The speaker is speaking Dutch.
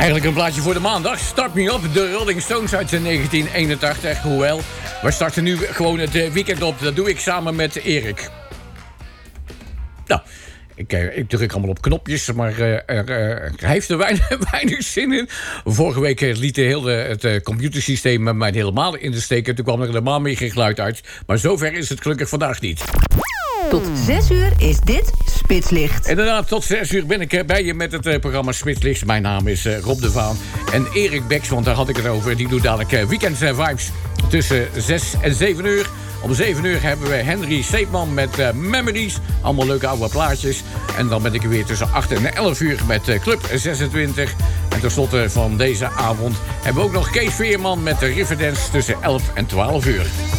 Eigenlijk een plaatje voor de maandag. Start Me Up, de Rolling Stones uit 1981. Hoewel, we starten nu gewoon het weekend op. Dat doe ik samen met Erik. Nou, ik druk allemaal op knopjes, maar hij heeft er weinig zin in. Vorige week liet het computersysteem mij helemaal in de steek. Toen kwam er helemaal meer geen geluid uit. Maar zover is het gelukkig vandaag niet. Tot 6 uur is dit Spitslicht. Inderdaad, tot 6 uur ben ik bij je met het programma Spitslicht. Mijn naam is Rob de Vaan. En Erik Beks, want daar had ik het over, die doet dadelijk Weekend Vibes tussen 6 en 7 uur. Om 7 uur hebben we Henry Seepman met Memories. Allemaal leuke oude plaatjes. En dan ben ik er weer tussen 8 en 11 uur met Club 26. En tenslotte van deze avond hebben we ook nog Kees Veerman met de Riverdance tussen 11 en 12 uur.